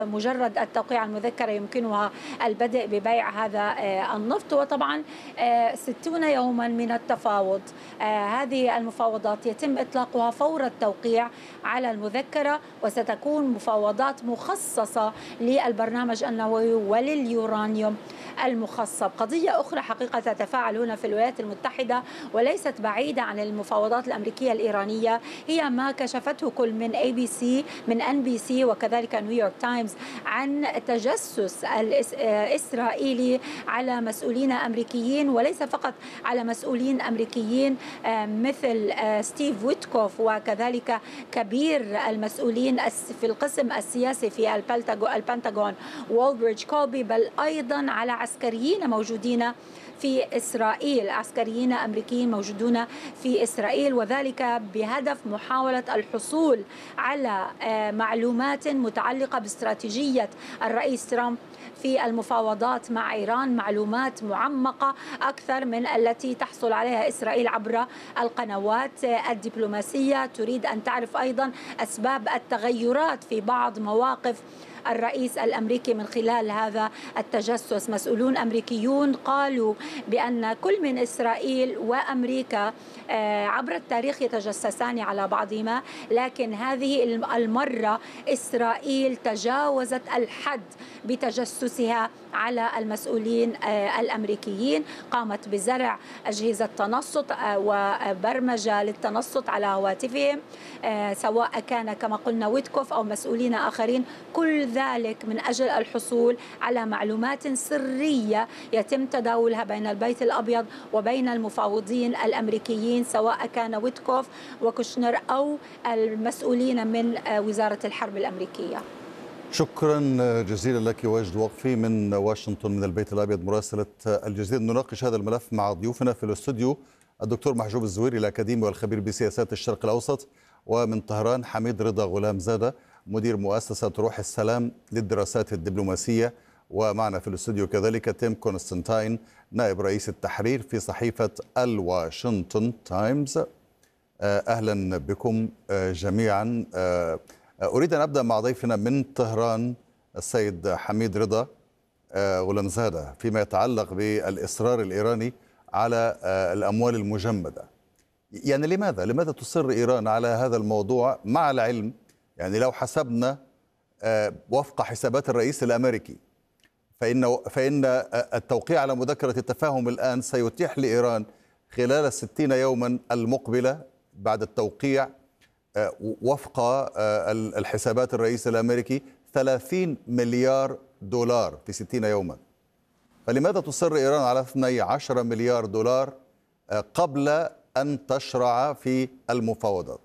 مجرد التوقيع على المذكرة يمكنها البدء ببيع هذا النفط. وطبعا 60 يوما من التفاوض. هذه المفاوضات يتم إطلاقها فور التوقيع على المذكرة، وستكون مفاوضات مخصصة للبرنامج النووي ولليورانيوم المخصب. قضية أخرى حقيقة تتفاعل هنا في الولايات المتحدة وليست بعيدة عن المفاوضات الأمريكية الإيرانية، هي ما كشفته كل من ABC من NBC وكذلك نيويورك تايمز عن تجسس الإسرائيلي على مسؤولين أمريكيين، وليس فقط على مسؤولين أمريكيين مثل ستيف ويتكوف وكذلك كبير المسؤولين في القسم السياسي في البنتاغون وولبريدج كولبي، بل أيضا على عسكريين موجودين في إسرائيل، عسكريين أمريكيين موجودون في إسرائيل، وذلك بهدف محاولة الحصول على معلومات متعلقة باستراتيجية الرئيس ترامب في المفاوضات مع إيران، معلومات معمقة أكثر من التي تحصل عليها إسرائيل عبر القنوات الدبلوماسية. تريد أن تعرف أيضا أسباب التغيرات في بعض مواقف الرئيس الأمريكي من خلال هذا التجسس. مسؤولون أمريكيون قالوا بأن كل من إسرائيل وأمريكا عبر التاريخ يتجسسان على بعضهما، لكن هذه المرة إسرائيل تجاوزت الحد بتجسسها على المسؤولين الأمريكيين. قامت بزرع أجهزة تنصت وبرمجة للتنصت على هواتفهم، سواء كان كما قلنا ويتكوف أو مسؤولين آخرين، كل ذلك من أجل الحصول على معلومات سرية يتم تداولها بين البيت الأبيض وبين المفاوضين الأمريكيين، سواء كان ويتكوف وكوشنر أو المسؤولين من وزارة الحرب الأمريكية. شكرا جزيلا لك واجد وقفي من واشنطن من البيت الأبيض مراسلة الجزيرة. نناقش هذا الملف مع ضيوفنا في الاستوديو الدكتور محجوب الزويري الأكاديمي والخبير بسياسات الشرق الأوسط، ومن طهران حميد رضا غلام زادة مدير مؤسسة روح السلام للدراسات الدبلوماسية، ومعنا في الاستوديو كذلك تيم كونستانتاين نائب رئيس التحرير في صحيفة الواشنطن تايمز. أهلا بكم جميعا. أريد أن أبدأ مع ضيفنا من طهران السيد حميد رضا غلام زادة فيما يتعلق بالإصرار الإيراني على الأموال المجمدة. يعني لماذا تصر إيران على هذا الموضوع، مع العلم يعني لو حسبنا وفق حسابات الرئيس الأمريكي فإن التوقيع على مذكرة التفاهم الآن سيتيح لإيران خلال 60 يوما المقبلة بعد التوقيع وفق الحسابات الرئيس الأمريكي 30 مليار دولار في 60 يوما. فلماذا تصر إيران على 12 مليار دولار قبل أن تشرع في المفاوضات؟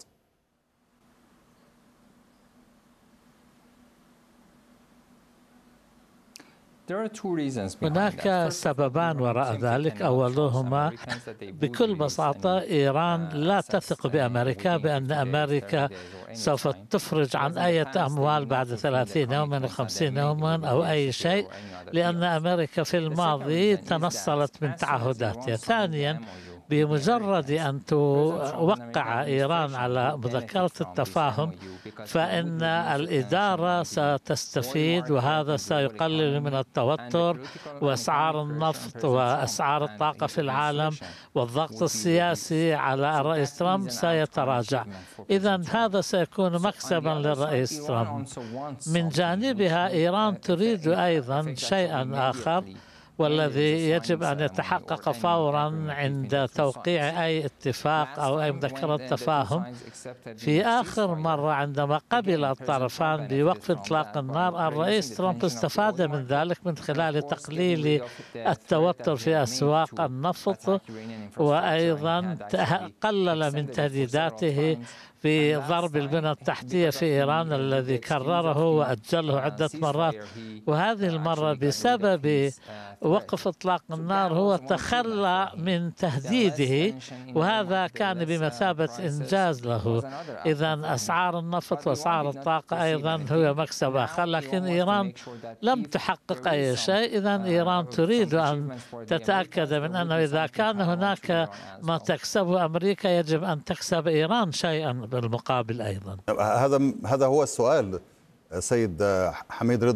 هناك سببان وراء ذلك. أولهما بكل بساطة إيران لا تثق بأمريكا بأن أمريكا سوف تفرج عن أي أموال بعد 30 يوما أو 50 يوما أو أي شيء، لأن أمريكا في الماضي تنصلت من تعهداتها. ثانيا، بمجرد أن توقع إيران على مذكرة التفاهم فإن الإدارة ستستفيد، وهذا سيقلل من التوتر وأسعار النفط وأسعار الطاقة في العالم، والضغط السياسي على الرئيس ترامب سيتراجع. إذن هذا سيكون مكسبا للرئيس ترامب. من جانبها إيران تريد أيضا شيئا آخر، والذي يجب أن يتحقق فورا عند توقيع أي اتفاق أو أي مذكرة تفاهم. في آخر مرة عندما قبل الطرفان بوقف إطلاق النار، الرئيس ترامب استفاد من ذلك من خلال تقليل التوتر في أسواق النفط، وأيضا قلل من تهديداته في ضرب البنى التحتية في إيران الذي كرره وأجله عدة مرات. وهذه المرة بسبب وقف إطلاق النار هو تخلى من تهديده، وهذا كان بمثابة إنجاز له. إذن أسعار النفط وأسعار الطاقة أيضا هو مكسب آخر، لكن إيران لم تحقق أي شيء. إذن إيران تريد أن تتأكد من أنه إذا كان هناك ما تكسبه أمريكا يجب أن تكسب إيران شيئا بالمقابل أيضا. هذا هو السؤال. سيد حميد رضا